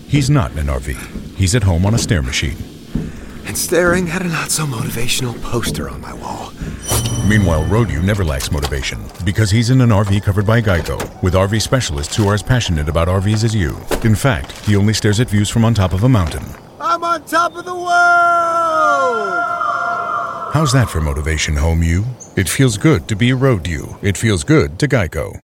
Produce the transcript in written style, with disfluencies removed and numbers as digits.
He's not in an RV. He's at home on a stair machine. And staring at a not-so-motivational poster on my wall. Meanwhile, Road-U never lacks motivation because he's in an RV covered by Geico, with RV specialists who are as passionate about RVs as you. In fact, he only stares at views from on top of a mountain. I'm on top of the world! How's that for motivation, Home U? It feels good to be a Road-U. It feels good to Geico.